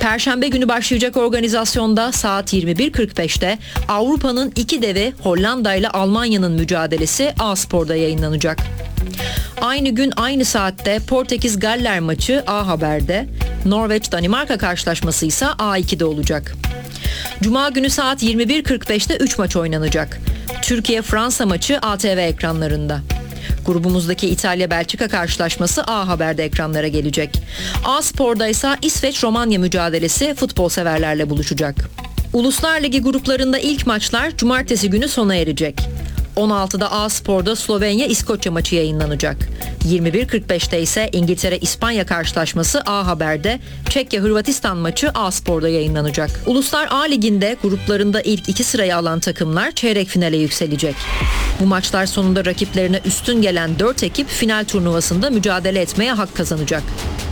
Perşembe günü başlayacak organizasyonda saat 21.45'te Avrupa'nın iki devi Hollanda ile Almanya'nın mücadelesi A-Spor'da yayınlanacak. Aynı gün aynı saatte Portekiz-Galler maçı A Haber'de, Norveç-Danimarka karşılaşması ise A2'de olacak. Cuma günü saat 21.45'te 3 maç oynanacak. Türkiye-Fransa maçı ATV ekranlarında. Grubumuzdaki İtalya-Belçika karşılaşması A Haber'de ekranlara gelecek. A-Spor'da ise İsveç-Romanya mücadelesi futbol severlerle buluşacak. Uluslar Ligi gruplarında ilk maçlar cumartesi günü sona erecek. 16'da A-Spor'da Slovenya-İskoçya maçı yayınlanacak. 21.45'te ise İngiltere-İspanya karşılaşması A Haber'de, Çekya-Hırvatistan maçı A-Spor'da yayınlanacak. Uluslar A Ligi'nde gruplarında ilk 2 sırayı alan takımlar çeyrek finale yükselecek. Bu maçlar sonunda rakiplerine üstün gelen 4 ekip final turnuvasında mücadele etmeye hak kazanacak.